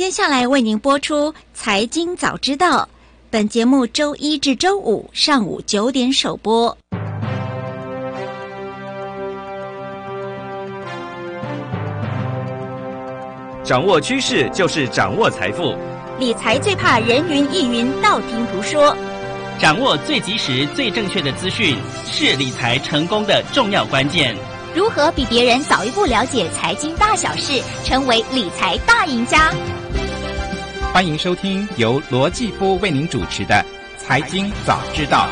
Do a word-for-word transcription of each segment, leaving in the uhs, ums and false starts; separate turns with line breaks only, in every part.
接下来为您播出财经早知道，本节目周一至周五上午九点首播。
掌握趋势就是掌握财富，
理财最怕人云亦云道听途说，
掌握最及时最正确的资讯是理财成功的重要关键。
如何比别人早一步了解财经大小事，成为理财大赢家？
欢迎收听由罗继夫为您主持的《财经早知道》。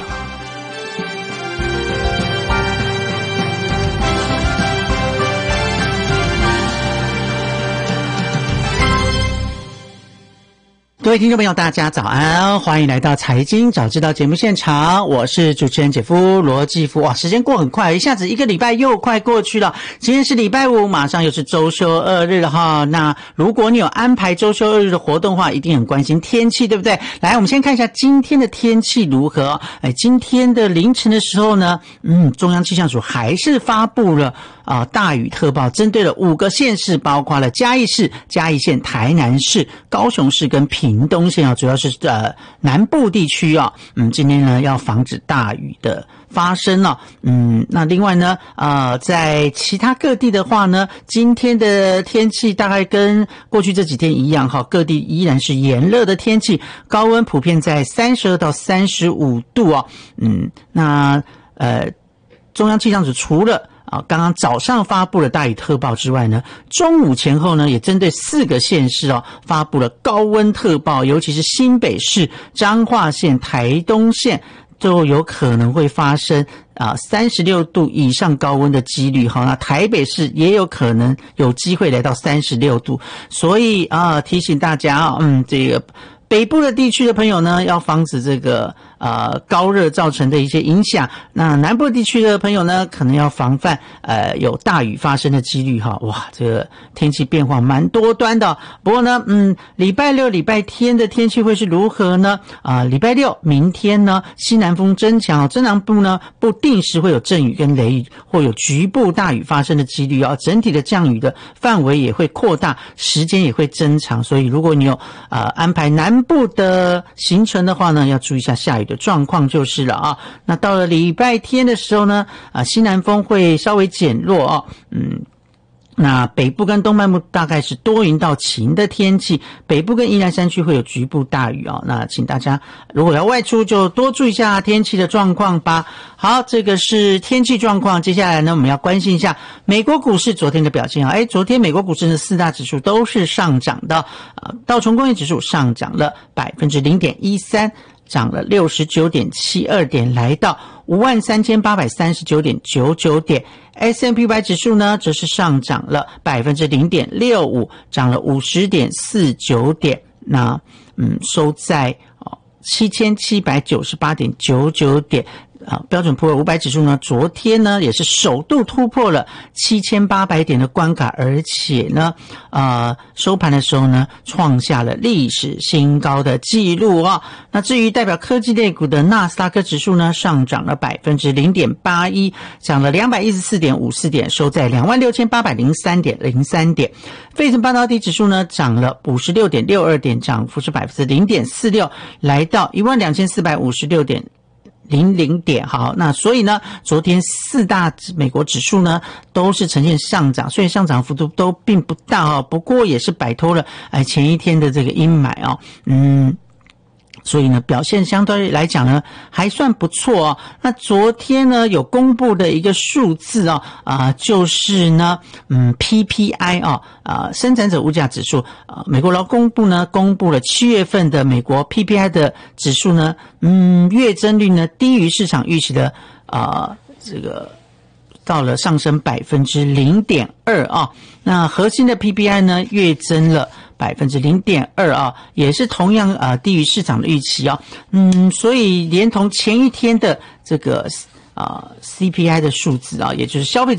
各位听众朋友大家早安，欢迎来到财经早知道节目现场，我是主持人姐夫罗继夫。哇，时间过很快，一下子一个礼拜又快过去了，今天是礼拜五，马上又是周休二日了哈。那如果你有安排周休二日的活动的话，一定很关心天气，对不对？来，我们先看一下今天的天气如何。哎，今天的凌晨的时候呢，嗯，中央气象署还是发布了啊、呃、大雨特报，针对了五个县市，包括了嘉义市、嘉义县、台南市、高雄市跟屏东县啊，主要是呃南部地区啊，嗯，今天呢要防止大雨的发生了、啊，嗯，那另外呢，呃，在其他各地的话呢，今天的天气大概跟过去这几天一样哈，各地依然是炎热的天气，高温普遍在三十二到三十五度啊，嗯，那呃，中央气象署除了啊，刚刚早上发布了大雨特报之外呢，中午前后呢，也针对四个县市哦，发布了高温特报，尤其是新北市、彰化县、台东县都有可能会发生啊三十六度以上高温的几率。好，那台北市也有可能有机会来到三十六度，所以啊，提醒大家啊，嗯，这个北部的地区的朋友呢，要防止这个呃高热造成的一些影响。那南部地区的朋友呢，可能要防范呃有大雨发生的几率哈。哇，这个天气变化蛮多端的。不过呢，嗯，礼拜六、礼拜天的天气会是如何呢？啊、呃，礼拜六明天呢，西南风增强，中南部呢不定时会有阵雨跟雷雨，或有局部大雨发生的几率啊。整体的降雨的范围也会扩大，时间也会增长。所以如果你有呃安排南部的行程的话呢，要注意一下下雨的状况就是了啊。那到了礼拜天的时候呢，啊，西南风会稍微减弱啊，嗯。那北部跟东半部大概是多云到晴的天气，北部跟宜兰山区会有局部大雨哦。那请大家如果要外出就多注意一下天气的状况吧。好，这个是天气状况。接下来呢，我们要关心一下美国股市昨天的表现啊。诶，昨天美国股市的四大指数都是上涨的，呃，道琼工业指数上涨了 百分之零点一三， 涨了 六十九点七二 点，来到 五万三千八百三十九点九九 点。S and P 五百 指数呢，则是上涨了 百分之零点六五， 涨了 五十点四九 点。那嗯，收在哦 七千七百九十八点九九 点。啊，标准普尔五百指数呢，昨天呢也是首度突破了七千八百点的关卡，而且呢，呃，收盘的时候呢，创下了历史新高的记录啊。那至于代表科技类股的纳斯达克指数呢，上涨了 百分之零点八一， 涨了 两百一十四点五四 点，收在 两万六千八百零三点零三 点。费城半导体指数呢，涨了 五十六点六二 点，涨幅是 百分之零点四六， 来到 一万两千四百五十六点零零 点。好，那所以呢，昨天四大美国指数呢都是呈现上涨，虽然上涨幅度都并不大哦，不过也是摆脱了哎前一天的这个阴霾哦，嗯。所以呢，表现相对来讲呢，还算不错哦。那昨天呢，有公布的一个数字哦，啊、呃，就是呢，嗯 ，P P I 哦，啊、呃，生产者物价指数，啊、呃，美国劳工部呢公布了七月份的美国 P P I 的指数呢，嗯，月增率呢低于市场预期的，啊、呃，这个到了上升 百分之零点二 啊。那核心的 P P I 呢，月增了百分之零点二 啊，也是同样啊、呃、低于市场的预期啊。嗯，所以连同前一天的这个啊、呃、C P I 的数字啊，也就是消费者